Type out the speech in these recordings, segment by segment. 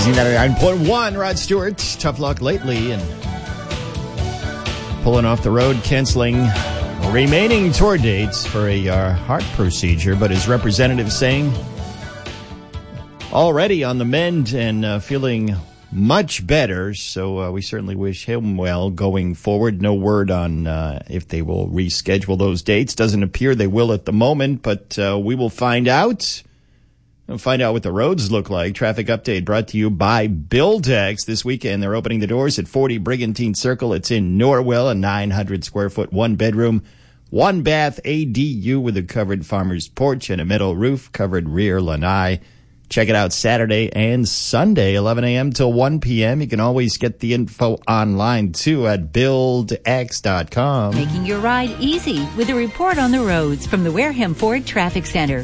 Easy 99.1, Rod Stewart. Tough luck lately and pulling off the road, canceling remaining tour dates for a heart procedure, but his representative saying already on the mend and feeling much better. So we certainly wish him well going forward. No word on if they will reschedule those dates. Doesn't appear they will at the moment, but we will find out. We'll find out what the roads look like. Traffic update brought to you by Buildex. This weekend, they're opening the doors at 40 Brigantine Circle. It's in Norwell, a 900-square-foot, one-bedroom, one-bath ADU with a covered farmer's porch and a metal roof, covered rear lanai. Check it out Saturday and Sunday, 11 a.m. till 1 p.m. You can always get the info online, too, at BuildX.com. Making your ride easy with a report on the roads from the Wareham Ford Traffic Center.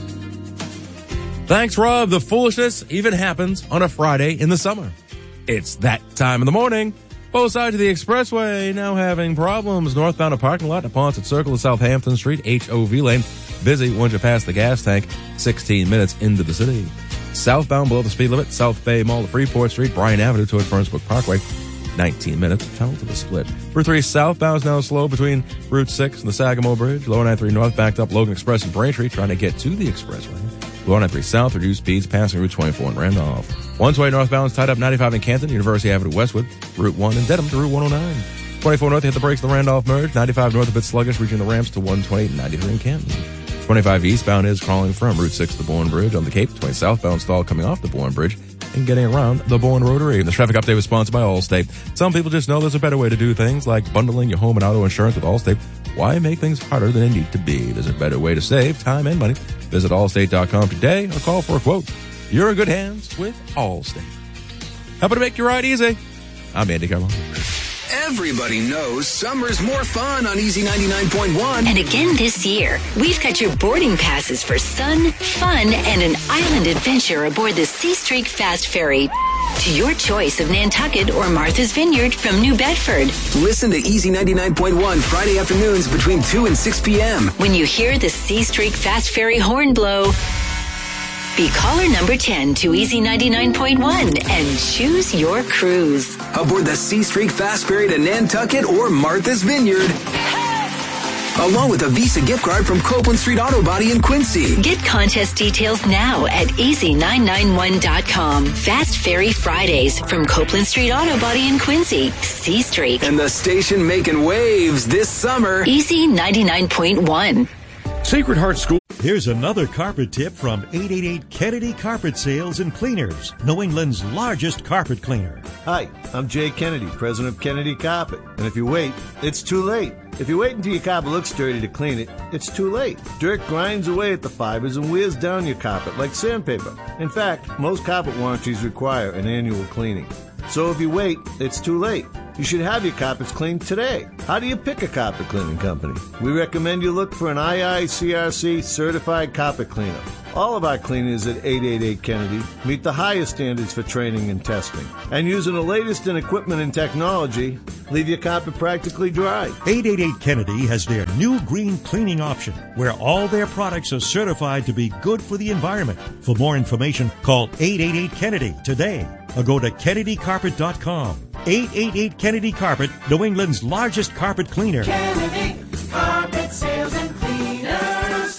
Thanks, Rob. The foolishness even happens on a Friday in the summer. It's that time of the morning. Both sides of the expressway now having problems. Northbound a parking lot at Ponset Circle to Southampton Street, HOV lane. Busy once you pass the gas tank, 16 minutes into the city. Southbound below the speed limit, South Bay Mall to Freeport Street, Bryan Avenue toward Fernsbrook Parkway, 19 minutes, tunnel to the split. Route 3 southbound is now slow between Route 6 and the Sagamore Bridge. Lower 93 north backed up Logan Express and Braintree trying to get to the expressway. Lower 93 south, reduced speeds passing Route 24 in Randolph. 120 northbound is tied up 95 in Canton, University Avenue Westwood, Route 1 and Dedham to Route 109. 24 north hit the brakes, the Randolph merge. 95 north a bit sluggish, reaching the ramps to 128 and 93 in Canton. 25 eastbound is crawling from Route 6 to the Bourne Bridge on the Cape. 20 southbound stall coming off the Bourne Bridge and getting around the Bourne Rotary. And the traffic update was sponsored by Allstate. Some people just know there's a better way to do things, like bundling your home and auto insurance with Allstate. Why make things harder than they need to be? There's a better way to save time and money. Visit Allstate.com today or call for a quote. You're in good hands with Allstate. How about to make your ride easy? I'm Andy Carlone. Everybody knows summer's more fun on Easy 99.1. And again this year, we've got your boarding passes for sun, fun, and an island adventure aboard the Sea Streak Fast Ferry to your choice of Nantucket or Martha's Vineyard from New Bedford. Listen to Easy 99.1 Friday afternoons between 2 and 6 p.m. When you hear the Sea Streak Fast Ferry horn blow, be caller number 10 to Easy 99.1 and choose your cruise. Aboard the Sea Streak Fast Ferry to Nantucket or Martha's Vineyard. Along with a Visa gift card from Copeland Street Auto Body in Quincy. Get contest details now at easy991.com. Fast Ferry Fridays from Copeland Street Auto Body in Quincy. Sea Streak. And the station making waves this summer. Easy 99.1. Sacred Heart School. Here's another carpet tip from 888 Kennedy Carpet Sales and Cleaners, New England's largest carpet cleaner. Hi, I'm Jay Kennedy, president of Kennedy Carpet. And if you wait, it's too late. If you wait until your carpet looks dirty to clean it, it's too late. Dirt grinds away at the fibers and wears down your carpet like sandpaper. In fact, most carpet warranties require an annual cleaning. So if you wait, it's too late. You should have your carpets cleaned today. How do you pick a carpet cleaning company? We recommend you look for an IICRC certified carpet cleaner. All of our cleaners at 888 Kennedy meet the highest standards for training and testing. And using the latest in equipment and technology, leave your carpet practically dry. 888 Kennedy has their new green cleaning option, where all their products are certified to be good for the environment. For more information, call 888 Kennedy today or go to KennedyCarpet.com. 888 Kennedy Carpet, New England's largest carpet cleaner. Kennedy Carpet Sales and Cleaners.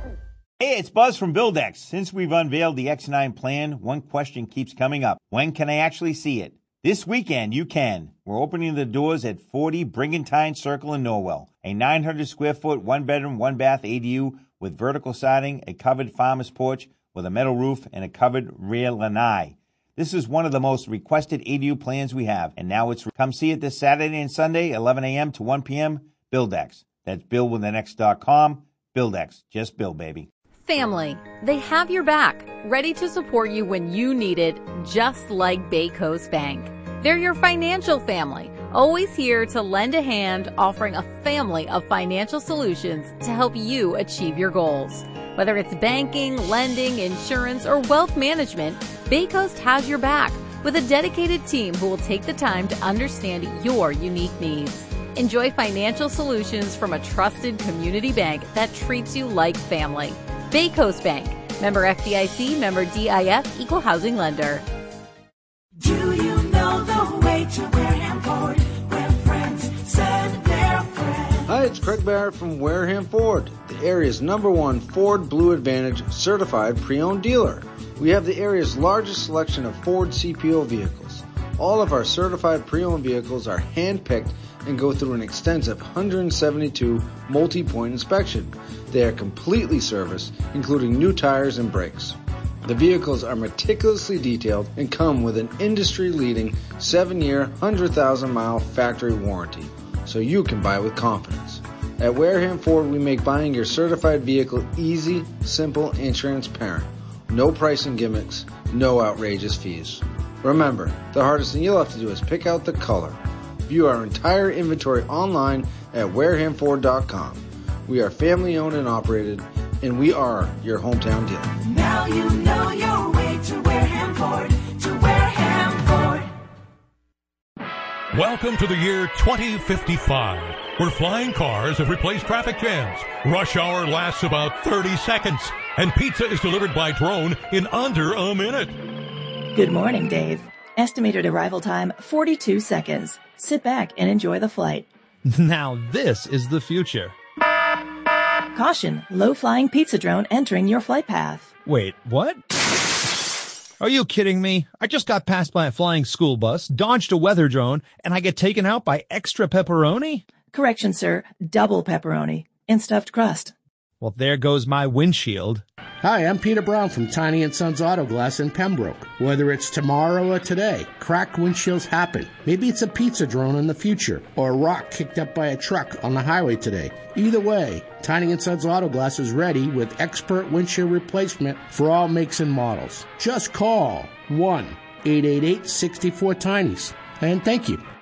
Hey, it's Buzz from Buildex. Since we've unveiled the X9 plan, one question keeps coming up. When can I actually see it? This weekend, you can. We're opening the doors at 40 Brigantine Circle in Norwell. A 900-square-foot, one-bedroom, one-bath ADU with vertical siding, a covered farmer's porch with a metal roof, and a covered rear lanai. This is one of the most requested ADU plans we have, and now it's come see it this Saturday and Sunday, 11 a.m. to 1 p.m. Buildex. That's Bill with an X.com. Buildex. Just Bill, baby. Family. They have your back, ready to support you when you need it, just like Bay Coast Bank. They're your financial family, always here to lend a hand, offering a family of financial solutions to help you achieve your goals. Whether it's banking, lending, insurance, or wealth management, Bay Coast has your back with a dedicated team who will take the time to understand your unique needs. Enjoy financial solutions from a trusted community bank that treats you like family. Bay Coast Bank, member FDIC, member DIF, equal housing lender. Do you know the way to Wareham Ford, where friends send their friends? Hi, it's Craig Barrett from Wareham Ford, the area's #1 Ford Blue Advantage certified pre-owned dealer. We have the area's largest selection of Ford CPO vehicles. All of our certified pre-owned vehicles are hand-picked and go through an extensive 172 multi-point inspection. They are completely serviced, including new tires and brakes. The vehicles are meticulously detailed and come with an industry-leading 7-year, 100,000-mile factory warranty, so you can buy with confidence. At Wareham Ford, we make buying your certified vehicle easy, simple, and transparent. No pricing gimmicks, no outrageous fees. Remember, the hardest thing you'll have to do is pick out the color. View our entire inventory online at warehamford.com. We are family owned and operated, and we are your hometown dealer. Now you know your way to Wareham Ford, to Wareham Ford. Welcome to the year 2055, where flying cars have replaced traffic jams. Rush hour lasts about 30 seconds, and pizza is delivered by drone in under a minute. Good morning, Dave. Estimated arrival time, 42 seconds. Sit back and enjoy the flight. Now this is the future. Caution, low-flying pizza drone entering your flight path. Wait, what? Are you kidding me? I just got passed by a flying school bus, dodged a weather drone, and I get taken out by extra pepperoni? Correction, sir. Double pepperoni and stuffed crust. Well, there goes my windshield. Hi, I'm Peter Brown from Tiny & Sons Auto Glass in Pembroke. Whether it's tomorrow or today, cracked windshields happen. Maybe it's a pizza drone in the future, or a rock kicked up by a truck on the highway today. Either way, Tiny & Sons Auto Glass is ready with expert windshield replacement for all makes and models. Just call 1-888-64-TINIES. And thank you.